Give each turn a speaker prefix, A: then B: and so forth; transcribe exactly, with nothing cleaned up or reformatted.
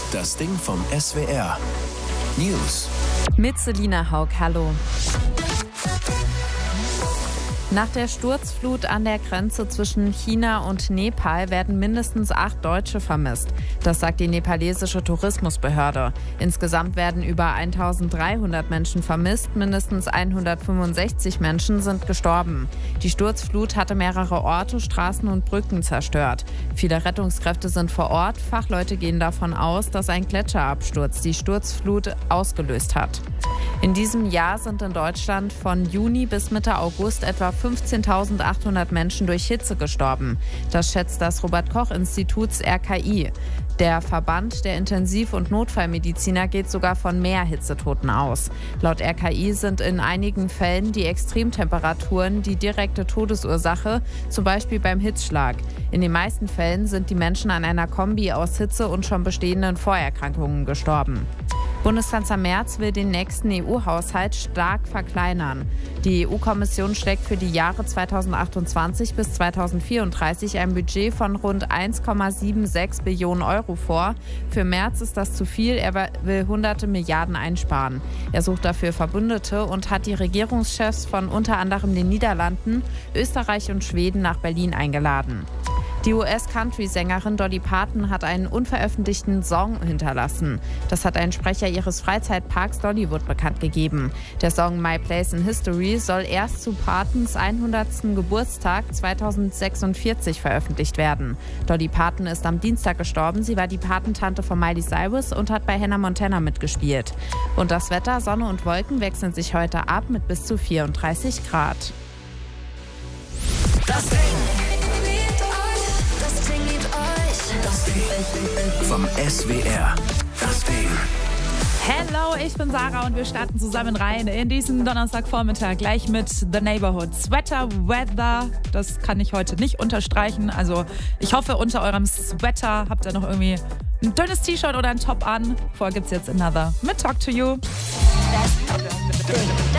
A: Das Ding vom S W R. News.
B: Mit Selina Haug, hallo. Nach der Sturzflut an der Grenze zwischen China und Nepal werden mindestens acht Deutsche vermisst. Das sagt die nepalesische Tourismusbehörde. Insgesamt werden über eintausenddreihundert Menschen vermisst, mindestens hundertfünfundsechzig Menschen sind gestorben. Die Sturzflut hatte mehrere Orte, Straßen und Brücken zerstört. Viele Rettungskräfte sind vor Ort. Fachleute gehen davon aus, dass ein Gletscherabsturz die Sturzflut ausgelöst hat. In diesem Jahr sind in Deutschland von Juni bis Mitte August etwa fünfzehntausendachthundert Menschen durch Hitze gestorben. Das schätzt das Robert-Koch-Instituts R K I. Der Verband der Intensiv- und Notfallmediziner geht sogar von mehr Hitzetoten aus. Laut R K I sind in einigen Fällen die Extremtemperaturen die direkte Todesursache, zum Beispiel beim Hitzschlag. In den meisten Fällen sind die Menschen an einer Kombi aus Hitze und schon bestehenden Vorerkrankungen gestorben. Bundeskanzler Merz will den nächsten E U-Haushalt stark verkleinern. Die E U-Kommission schlägt für die Jahre zweitausendachtundzwanzig bis zweitausendvierunddreißig ein Budget von rund eins Komma sechsundsiebzig Billionen Euro vor. Für Merz ist das zu viel, er will hunderte Milliarden einsparen. Er sucht dafür Verbündete und hat die Regierungschefs von unter anderem den Niederlanden, Österreich und Schweden nach Berlin eingeladen. Die U S-Country-Sängerin Dolly Parton hat einen unveröffentlichten Song hinterlassen. Das hat ein Sprecher ihres Freizeitparks Dollywood bekannt gegeben. Der Song My Place in History soll erst zu Partons hundertsten Geburtstag zweitausendsechsundvierzig veröffentlicht werden. Dolly Parton ist am Dienstag gestorben. Sie war die Patentante von Miley Cyrus und hat bei Hannah Montana mitgespielt. Und das Wetter, Sonne und Wolken wechseln sich heute ab mit bis zu vierunddreißig Grad.
A: Das Ding. Vom S W R. Das Ding.
C: Hello, ich bin Sarah und wir starten zusammen rein in diesen Donnerstagvormittag gleich mit The Neighborhood. Sweater Weather, das kann ich heute nicht unterstreichen. Also ich hoffe, unter eurem Sweater habt ihr noch irgendwie ein dünnes T-Shirt oder ein Top an. Vorher gibt's jetzt Another mit Talk to You.
D: Das